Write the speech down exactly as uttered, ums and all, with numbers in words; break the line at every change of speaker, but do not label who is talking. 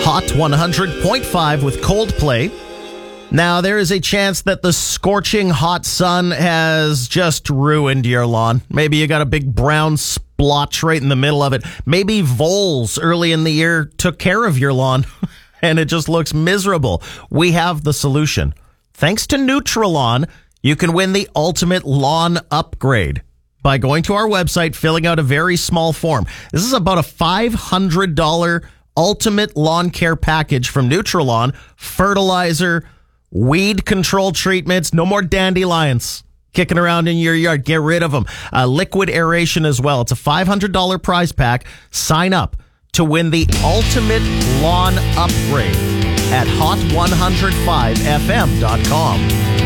Hot one hundred point five with Coldplay. Now, there is a chance that the scorching hot sun has just ruined your lawn. Maybe you got a big brown splotch right in the middle of it. Maybe voles early in the year took care of your lawn and it just looks miserable. We have the solution. Thanks to Neutralawn, you can win the ultimate lawn upgrade by going to our website, filling out a very small form. This is about a five hundred dollars ultimate lawn care package from Neutralawn. Fertilizer, weed control treatments, no more dandelions kicking around in your yard. Get rid of them. Uh, liquid aeration as well. It's a five hundred dollars prize pack. Sign up to win the ultimate lawn upgrade at hot one oh five f m dot com.